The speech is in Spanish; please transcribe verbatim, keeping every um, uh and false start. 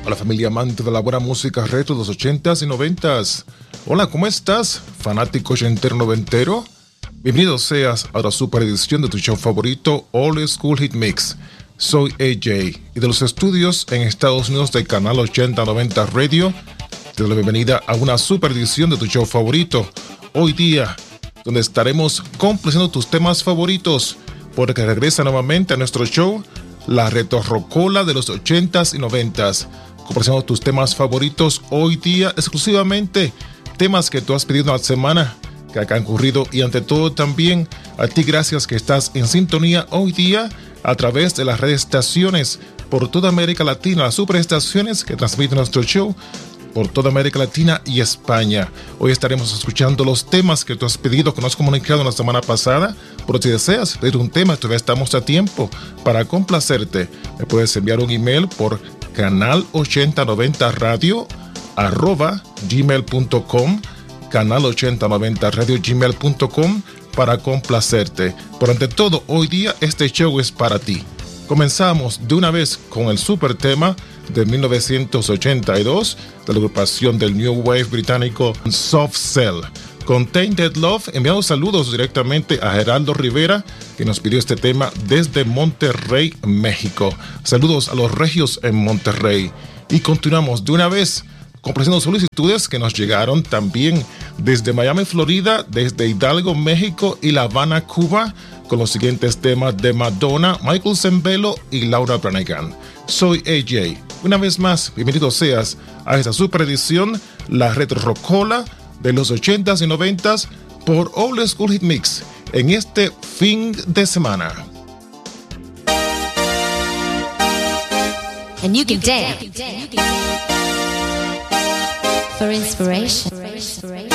Hola familia amante de la buena música retro de los ochentas y noventas. Hola, ¿cómo estás? Fanático ochentero noventero. Bienvenido seas a la super edición de tu show favorito, Old School Hit Mix. Soy A J y de los estudios en Estados Unidos del canal ochenta noventa Radio, te doy la bienvenida a una super edición de tu show favorito. Hoy día, donde estaremos complaciendo tus temas favoritos, porque regresa nuevamente a nuestro show la retro rocola de los ochentas y noventas. Complaciendo tus temas favoritos hoy día exclusivamente, temas que tú has pedido en la semana, que han ocurrido, y ante todo también a ti gracias que estás en sintonía hoy día a través de las redes estaciones por toda América Latina, las superestaciones que transmiten nuestro show por toda América Latina y España. Hoy estaremos escuchando los temas que tú has pedido, que nos has comunicado la semana pasada. Pero si deseas pedir un tema, todavía estamos a tiempo para complacerte. Me puedes enviar un email por canal ochenta noventa radio arroba gmail punto com, canal ochenta noventa radio gmail punto com, para complacerte. Pero ante todo, hoy día este show es para ti. Comenzamos de una vez con el super tema de mil novecientos ochenta y dos de la agrupación del New Wave británico Soft Cell, con Tainted Love, enviando saludos directamente a Geraldo Rivera, que nos pidió este tema desde Monterrey, México. Saludos a los regios en Monterrey. Y continuamos de una vez complaciendo solicitudes que nos llegaron también desde Miami, Florida, desde Hidalgo, México y La Habana, Cuba, con los siguientes temas de Madonna, Michael Zembello y Laura Branigan. Soy A J. Una vez más, bienvenido seas a esta super edición, la retro rocola de los ochentas y noventas por Old School Hit Mix en este fin de semana. And you can dance for inspiration.